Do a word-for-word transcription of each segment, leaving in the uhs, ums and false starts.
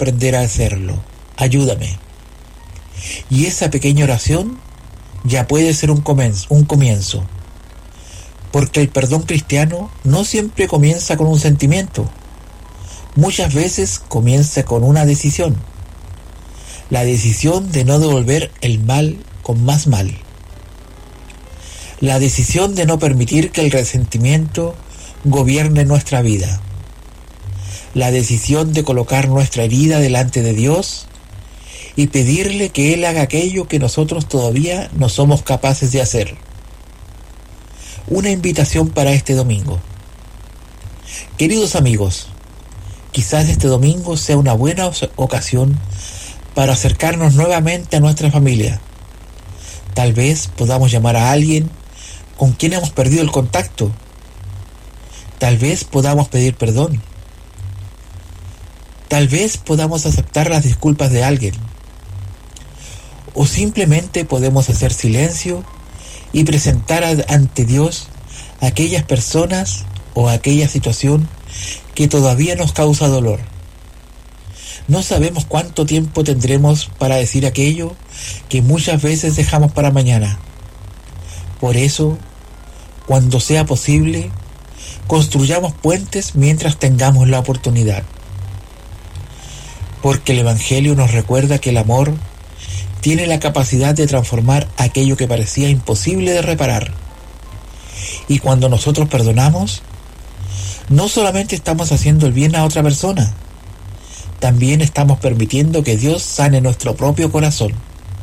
aprender a hacerlo. Ayúdame. Y esa pequeña oración ya puede ser un comienzo, un comienzo. Porque el perdón cristiano no siempre comienza con un sentimiento. Muchas veces comienza con una decisión. La decisión de no devolver el mal con más mal. La decisión de no permitir que el resentimiento gobierne nuestra vida. La decisión de colocar nuestra herida delante de Dios y pedirle que Él haga aquello que nosotros todavía no somos capaces de hacer. Una invitación para este domingo. Queridos amigos, quizás este domingo sea una buena ocasión para acercarnos nuevamente a nuestra familia. Tal vez podamos llamar a alguien con quien hemos perdido el contacto. Tal vez podamos pedir perdón. Tal vez podamos aceptar las disculpas de alguien. O simplemente podemos hacer silencio y presentar ante Dios a aquellas personas o a aquella situación que todavía nos causa dolor. No sabemos cuánto tiempo tendremos para decir aquello que muchas veces dejamos para mañana. Por eso, cuando sea posible, construyamos puentes mientras tengamos la oportunidad. Porque el Evangelio nos recuerda que el amor tiene la capacidad de transformar aquello que parecía imposible de reparar. Y cuando nosotros perdonamos, no solamente estamos haciendo el bien a otra persona, también estamos permitiendo que Dios sane nuestro propio corazón.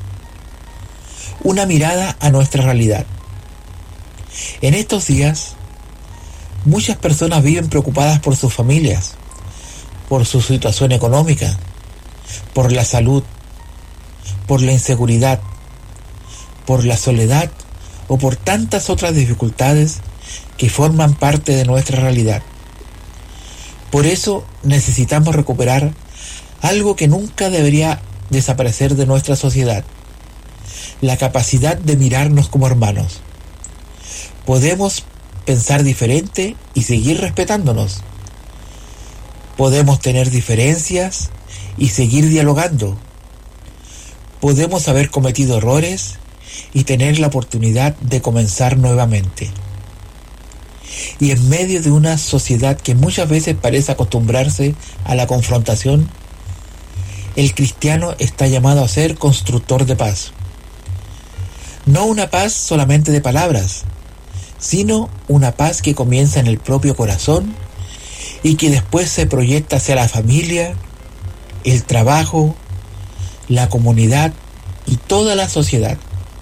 Una mirada a nuestra realidad. En estos días, muchas personas viven preocupadas por sus familias, por su situación económica, por la salud, por la inseguridad, por la soledad o por tantas otras dificultades que forman parte de nuestra realidad. Por eso necesitamos recuperar algo que nunca debería desaparecer de nuestra sociedad: la capacidad de mirarnos como hermanos. Podemos pensar diferente y seguir respetándonos. Podemos tener diferencias y seguir dialogando. Podemos haber cometido errores y tener la oportunidad de comenzar nuevamente. Y en medio de una sociedad que muchas veces parece acostumbrarse a la confrontación, el cristiano está llamado a ser constructor de paz. No una paz solamente de palabras, sino una paz que comienza en el propio corazón y que después se proyecta hacia la familia, el trabajo, la comunidad y toda la sociedad.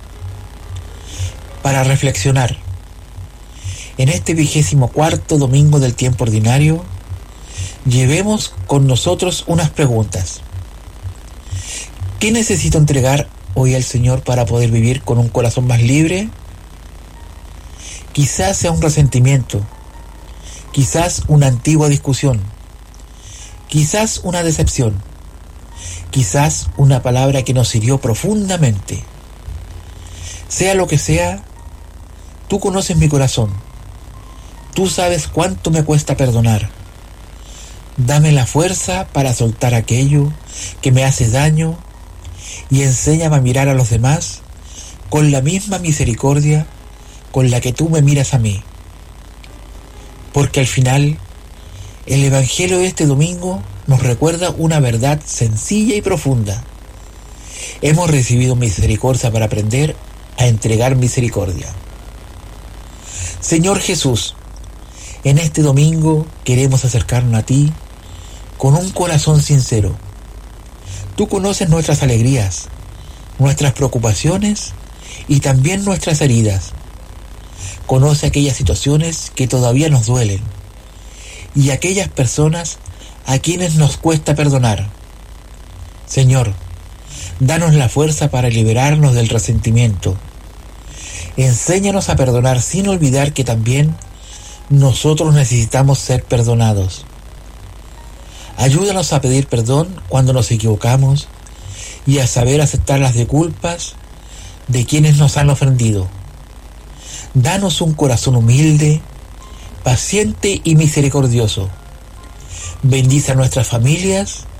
Para reflexionar, en este vigésimo cuarto domingo del tiempo ordinario, llevemos con nosotros unas preguntas. ¿Qué necesito entregar hoy al Señor para poder vivir con un corazón más libre? Quizás sea un resentimiento, quizás una antigua discusión, quizás una decepción, quizás una palabra que nos hirió profundamente. Sea lo que sea, tú conoces mi corazón. Tú sabes cuánto me cuesta perdonar. Dame la fuerza para soltar aquello que me hace daño y enséñame a mirar a los demás con la misma misericordia con la que tú me miras a mí. Porque al final, el Evangelio de este domingo nos recuerda una verdad sencilla y profunda. Hemos recibido misericordia para aprender a entregar misericordia. Señor Jesús, en este domingo queremos acercarnos a ti con un corazón sincero. Tú conoces nuestras alegrías, nuestras preocupaciones y también nuestras heridas. Conoce aquellas situaciones que todavía nos duelen y aquellas personas a quienes nos cuesta perdonar. Señor, danos la fuerza para liberarnos del resentimiento. Enséñanos a perdonar sin olvidar que también nosotros necesitamos ser perdonados. Ayúdanos a pedir perdón cuando nos equivocamos y a saber aceptar las disculpas de quienes nos han ofendido. Danos un corazón humilde, paciente y misericordioso. Bendice a nuestras familias